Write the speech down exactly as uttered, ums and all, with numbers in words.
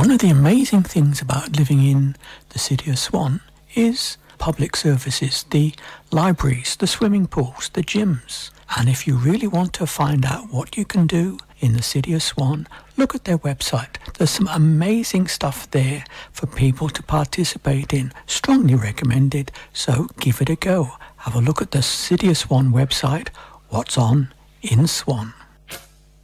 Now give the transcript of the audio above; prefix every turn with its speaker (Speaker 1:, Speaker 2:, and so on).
Speaker 1: One of the amazing things about living in the city of Swan is public services, the libraries, the swimming pools, the gyms. And if you really want to find out what you can do in the city of Swan, look at their website. There's some amazing stuff there for people to participate in. Strongly recommended, so give it a go. Have a look at the City of Swan website, what's on in Swan.